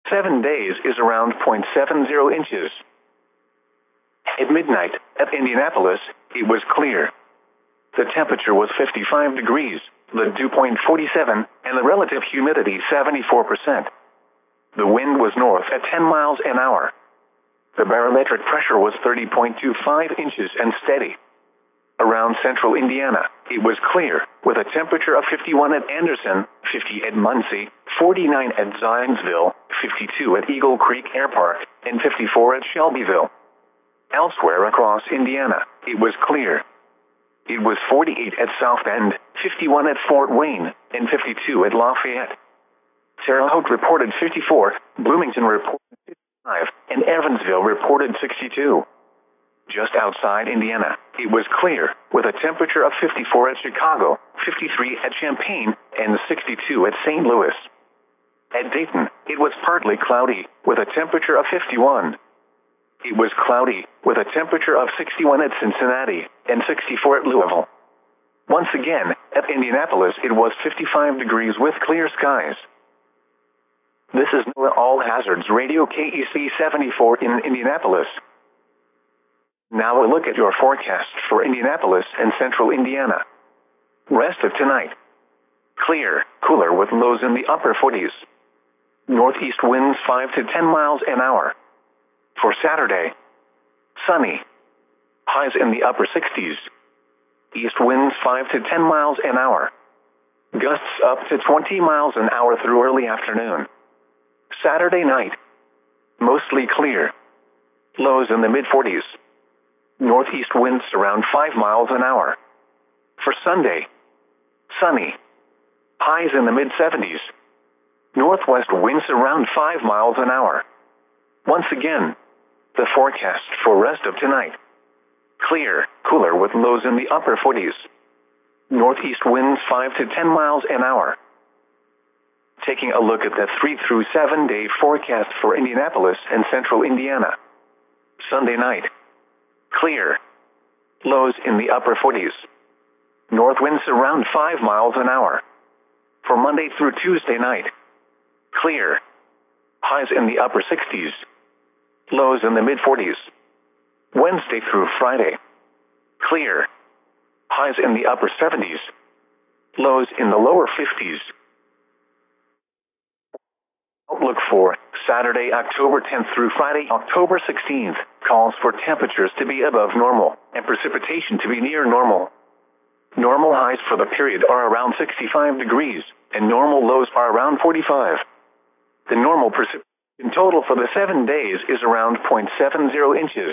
7 days is around 0.70 inches. At midnight, at Indianapolis, it was clear. The temperature was 55 degrees, the dew point 47, and the relative humidity 74%. The wind was north at 10 miles an hour. The barometric pressure was 30.25 inches and steady. Around central Indiana, it was clear, with a temperature of 51 at Anderson, 50 at Muncie, 49 at Zionsville, 52 at Eagle Creek Air Park, and 54 at Shelbyville. Elsewhere across Indiana, it was clear. It was 48 at South Bend, 51 at Fort Wayne, and 52 at Lafayette. Terre Haute reported 54, Bloomington reported 55, and Evansville reported 62. Just outside Indiana, it was clear, with a temperature of 54 at Chicago, 53 at Champaign, and 62 at St. Louis. At Dayton, it was partly cloudy, with a temperature of 51. It was cloudy, with a temperature of 61 at Cincinnati, and 64 at Louisville. Once again, at Indianapolis it was 55 degrees with clear skies. This is NOAA All Hazards Radio KEC 74 in Indianapolis. Now a look at your forecast for Indianapolis and central Indiana. Rest of tonight. Clear, cooler with lows in the upper 40s. Northeast winds 5 to 10 miles an hour. For Saturday, sunny. Highs in the upper 60s. East winds 5 to 10 miles an hour. Gusts up to 20 miles an hour through early afternoon. Saturday night, mostly clear. Lows in the mid-40s. Northeast winds around 5 miles an hour. For Sunday, sunny. Highs in the mid-70s. Northwest winds around 5 miles an hour. Once again, the forecast for rest of tonight. Clear, cooler with lows in the upper 40s. Northeast winds 5 to 10 miles an hour. Taking a look at the 3 through 7 day forecast for Indianapolis and central Indiana. Sunday night. Clear. Lows in the upper 40s. North winds around 5 miles an hour. For Monday through Tuesday night. Clear. Highs in the upper 60s. Lows in the mid-40s. Wednesday through Friday. Clear. Highs in the upper 70s. Lows in the lower 50s. Outlook for Saturday, October 10th through Friday, October 16th, calls for temperatures to be above normal and precipitation to be near normal. Normal highs for the period are around 65 degrees, and normal lows are around 45. The normal precipitation total for the 7 days is around 0.70 inches.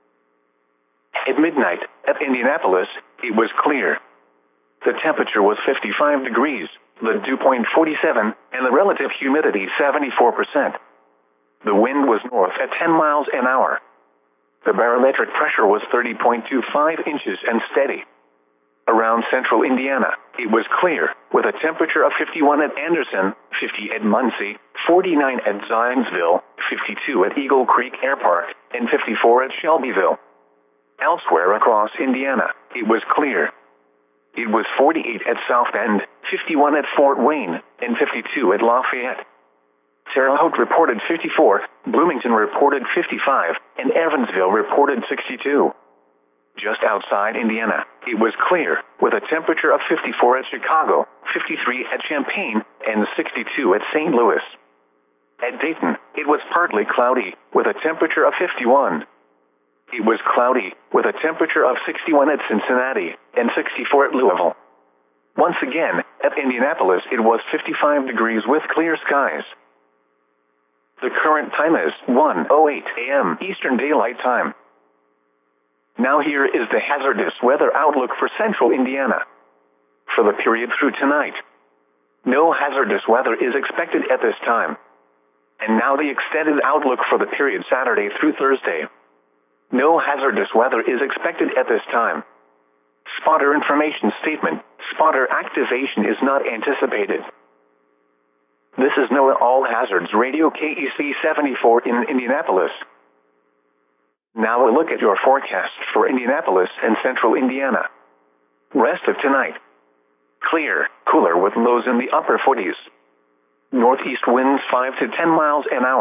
At midnight, at Indianapolis, it was clear. The temperature was 55 degrees, the dew point 47, and the relative humidity 74%. The wind was north at 10 miles an hour. The barometric pressure was 30.25 inches and steady. Around central Indiana, it was clear, with a temperature of 51 at Anderson, 50 at Muncie, 49 at Zionsville, 52 at Eagle Creek Air Park, and 54 at Shelbyville. Elsewhere across Indiana, it was clear. It was 48 at South Bend, 51 at Fort Wayne, and 52 at Lafayette. Terre Haute reported 54, Bloomington reported 55, and Evansville reported 62. Just outside Indiana, it was clear, with a temperature of 54 at Chicago, 53 at Champaign, and 62 at St. Louis. At Dayton, it was partly cloudy, with a temperature of 51. It was cloudy, with a temperature of 61 at Cincinnati, and 64 at Louisville. Once again, at Indianapolis it was 55 degrees with clear skies. The current time is 1:08 a.m. Eastern Daylight Time. Now here is the hazardous weather outlook for central Indiana. For the period through tonight, no hazardous weather is expected at this time. And now the extended outlook for the period Saturday through Thursday. No hazardous weather is expected at this time. Spotter information statement. Spotter activation is not anticipated. This is NOAA All Hazards Radio KEC 74 in Indianapolis. Now a look at your forecast for Indianapolis and central Indiana. Rest of tonight. Clear, cooler with lows in the upper 40s. Northeast winds 5 to 10 miles an hour.